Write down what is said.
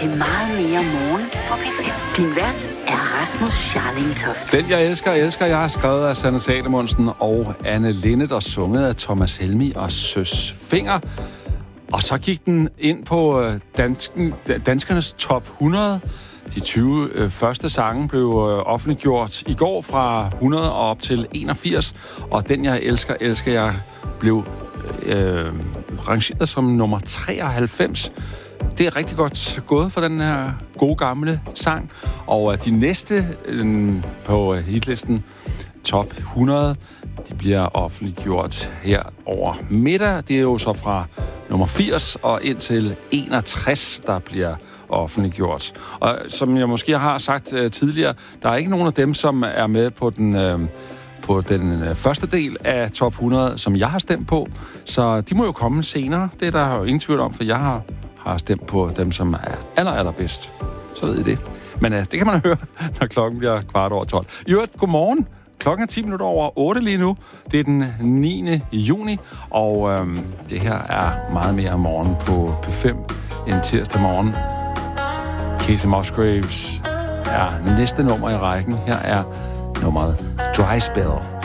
til Meget mere morgen på P5. Din vært er Rasmus Scharling Toft. Den jeg elsker, jeg har skrevet af Sanne Salomonsen og Anne Linnet og sunget af Thomas Helmig og Søs Fenger. Og så gik den ind på danskernes top 100. De 20 første sange blev offentliggjort i går fra 100 og op til 81. Og den jeg elsker jeg blev rangeret som nummer 93. Det er rigtig godt gået for den her gode gamle sang. Og de næste på hitlisten, top 100, de bliver offentliggjort her over middag. Det er jo så fra nummer 80 og indtil 61, der bliver offentliggjort. Og som jeg måske har sagt tidligere, der er ikke nogen af dem, som er med på den første del af top 100, som jeg har stemt på. Så de må jo komme senere. Det er der jo ingen tvivl om, for jeg har stemt på dem, som er allerbedst. Så ved I det. Men det kan man høre, når klokken bliver 12:15. I øvrigt, godmorgen. Klokken er 10 minutter over 8 lige nu. Det er den 9. juni, og det her er meget mere morgen på P5 en tirsdag morgen. Kacey Musgraves er næste nummer i rækken. Her er nummeret Dry Spell.